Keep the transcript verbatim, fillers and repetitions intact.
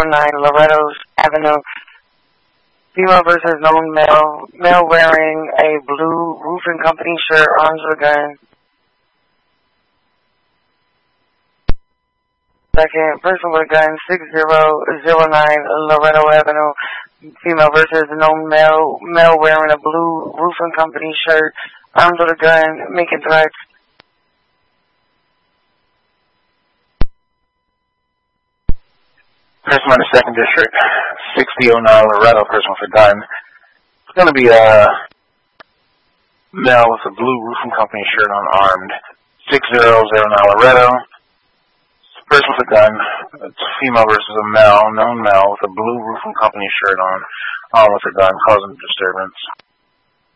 nine Loretto Avenue. Female versus known male. Male wearing a blue roofing company shirt, arms with a gun. Second, person with a gun, six zero zero nine Loretto Avenue. Female versus known male. Male wearing a blue roofing company shirt, armed with a gun, making threats. Person in the second district, sixty oh nine Loretto, person with a gun. It's going to be a male with a blue roofing company shirt on, armed. six zero zero nine Loretto. Person with a gun. It's a female versus a male, known male with a blue roofing company shirt on, armed with a gun, causing disturbance.